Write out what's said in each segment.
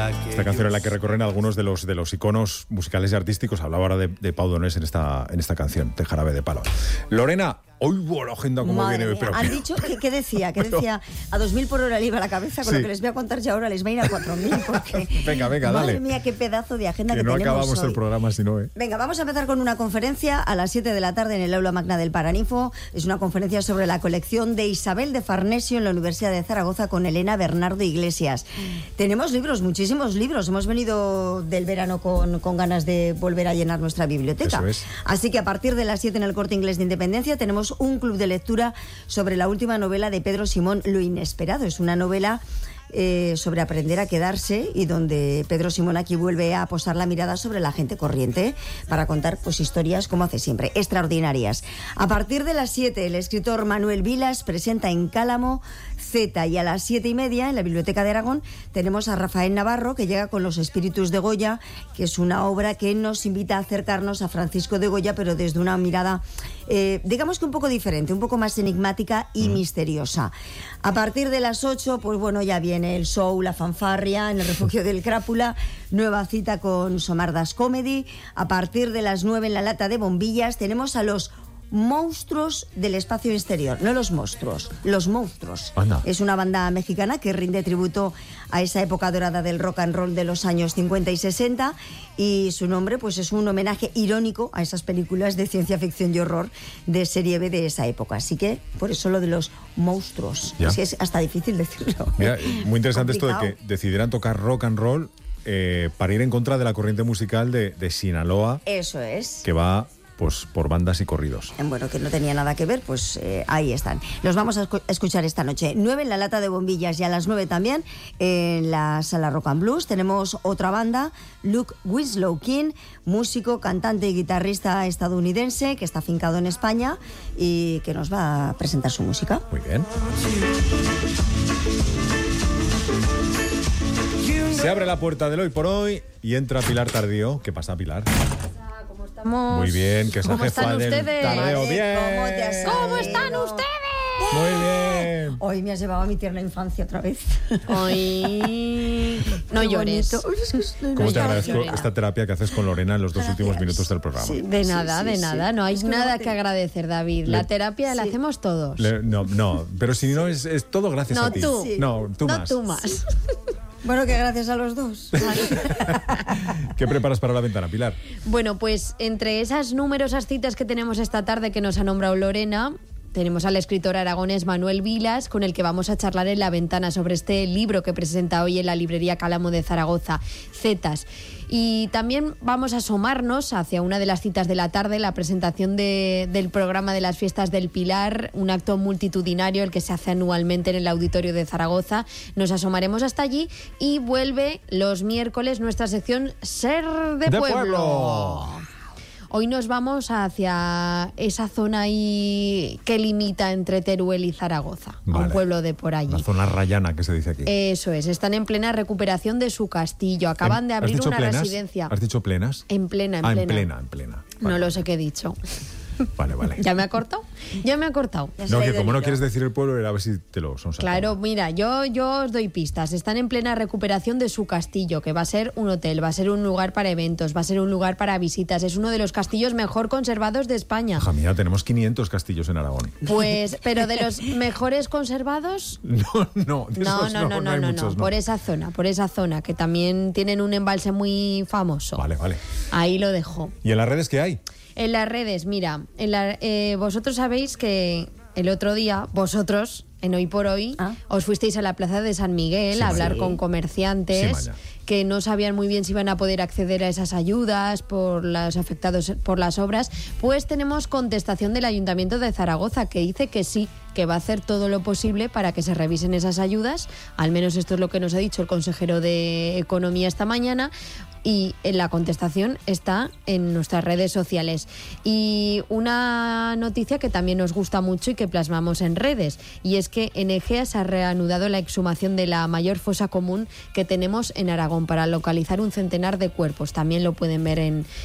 Esta canción en la que recorren algunos de los iconos musicales y artísticos. Hablaba ahora de Pau Donés en esta canción, de Jarabe de Palo. Lorena, hoy la agenda como Madre viene. Mía. Pero ¿Han dicho? ¿Qué decía? ¿Qué decía? A 2.000 por hora le iba a la cabeza, con Sí. lo que les voy a contar ya ahora les va a ir a 4.000. Porque... Venga, dale. Madre mía, qué pedazo de agenda que no tenemos acabamos hoy. el programa si no, ¿eh? Venga, vamos a empezar con una conferencia a las 7 de la tarde en el aula magna del Paraninfo. Es una conferencia sobre la colección de Isabel de Farnesio en la Universidad de Zaragoza con Elena Bernardo Iglesias. Tenemos libros, muchísimos libros. Hemos venido del verano con ganas de volver a llenar nuestra biblioteca. Eso es. Así que a partir de las 7 en el Corte Inglés de Independencia tenemos un club de lectura sobre la última novela de Pedro Simón, Lo Inesperado. Es una novela sobre aprender a quedarse y donde Pedro Simón aquí vuelve a posar la mirada sobre la gente corriente para contar pues historias, como hace siempre, extraordinarias. A partir de las 7 el escritor Manuel Vilas presenta en Cálamo Z, y a las 7:30 en la Biblioteca de Aragón tenemos a Rafael Navarro, que llega con Los Espíritus de Goya, que es una obra que nos invita a acercarnos a Francisco de Goya, pero desde una mirada digamos que un poco diferente, un poco más enigmática y misteriosa. A partir de las 8, pues bueno, ya viene el show, la fanfarria en el Refugio del Crápula, nueva cita con Somardas Comedy. A partir de las 9 en la Lata de Bombillas tenemos a los Monstruos del Espacio Exterior, no los monstruos, los monstruos. Anda. Es una banda mexicana que rinde tributo a esa época dorada del rock and roll de los años 50 y 60, y su nombre pues es un homenaje irónico a esas películas de ciencia ficción y horror de serie B de esa época. Así que por eso lo de los monstruos. Ya. Es que es hasta difícil decirlo. Mira, muy interesante esto de Complicado. que decidieran tocar rock and roll para ir en contra de la corriente musical de Sinaloa, Eso es. que va pues por bandas y corridos. Bueno, que no tenía nada que ver, pues ahí están. Los vamos a escuchar esta noche. 9 en la Lata de Bombillas, y a las 9 también en la Sala Rock and Blues tenemos otra banda, Luke Winslow King, músico, cantante y guitarrista estadounidense que está afincado en España y que nos va a presentar su música. Muy bien. Se abre la puerta del hoy por hoy y entra Pilar Tardío. ¿Qué pasa, Pilar? Muy bien, que es la ¿Cómo jefa están del ustedes? tardeo. Bien. ¿Cómo te has ¿Cómo salido? están ustedes? Muy bien. Hoy me has llevado a mi tierna infancia otra vez. Hoy no Qué llores. bonito. Uy, es que estoy- ¿Cómo te Lorena. agradezco esta terapia que haces con Lorena en los 2 últimos minutos del programa? Sí. De nada, Sí, de sí, nada. sí. No hay Es que nada luego que te- agradecer, David. La terapia la Sí. hacemos todos. No, pero si no es todo gracias No a ti. tú. Sí. No, tú no más. tú más. Bueno, que gracias a los dos. ¿Qué preparas para la ventana, Pilar? Bueno, pues entre esas numerosas citas que tenemos esta tarde que nos ha nombrado Lorena, tenemos al escritor aragonés Manuel Vilas, con el que vamos a charlar en la ventana sobre este libro que presenta hoy en la librería Cálamo de Zaragoza, Zetas. Y también vamos a asomarnos hacia una de las citas de la tarde, la presentación del programa de las Fiestas del Pilar, un acto multitudinario, el que se hace anualmente en el Auditorio de Zaragoza. Nos asomaremos hasta allí y vuelve los miércoles nuestra sección Ser de Pueblo. Hoy nos vamos hacia esa zona ahí que limita entre Teruel y Zaragoza, a Vale. un pueblo de por allí. La zona rayana que se dice aquí. Eso es, están en plena recuperación de su castillo. Acaban de ¿Has abrir dicho una plenas? residencia. ¿Has dicho plenas? En plena, en Ah, plena. en plena. No Vale, lo sé qué he dicho. Vale. ¿Ya me ha cortado? Ya me ha cortado. Ya se No, le ha que ido como el no hilo. quieres decir el pueblo, era a ver si te lo son sacado. Claro, mira, yo os doy pistas. Están en plena recuperación de su castillo, que va a ser un hotel, va a ser un lugar para eventos, va a ser un lugar para visitas. Es uno de los castillos mejor conservados de España. Hija mía, tenemos 500 castillos en Aragón. Pues, pero de los mejores conservados, No, de esos no hay muchos, no. por esa zona, que también tienen un embalse muy famoso. Vale. Ahí lo dejo. ¿Y en las redes qué hay? En las redes, mira, vosotros sabéis que el otro día, vosotros, en Hoy por Hoy, os fuisteis a la Plaza de San Miguel Sí, a hablar Maya. con comerciantes Sí, Maya. que no sabían muy bien si iban a poder acceder a esas ayudas por los afectados por las obras. Pues tenemos contestación del Ayuntamiento de Zaragoza, que dice que sí, que va a hacer todo lo posible para que se revisen esas ayudas. Al menos esto es lo que nos ha dicho el consejero de Economía esta mañana. Y en la contestación está en nuestras redes sociales. Y una noticia que también nos gusta mucho y que plasmamos en redes, y es que en Egea se ha reanudado la exhumación de la mayor fosa común que tenemos en Aragón para localizar un centenar de cuerpos. También lo pueden ver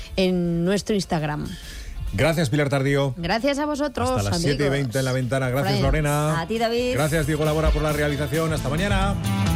en nuestro Instagram. Gracias, Pilar Tardío. Gracias a vosotros, Hasta las amigos. 7:20 en la ventana. Gracias, Friends. Lorena. A ti, David. Gracias, Diego Labora, por la realización. Hasta mañana.